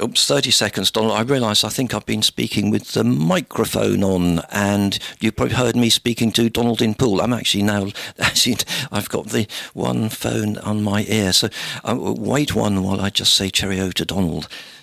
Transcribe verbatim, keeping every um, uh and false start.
oops, thirty seconds, Donald. I realise I think I've been speaking with the microphone on, and you've probably heard me speaking to Donald in Poole. I'm actually now, actually, I've got the one phone on my ear. So uh, wait one while I just say cheerio to Donald.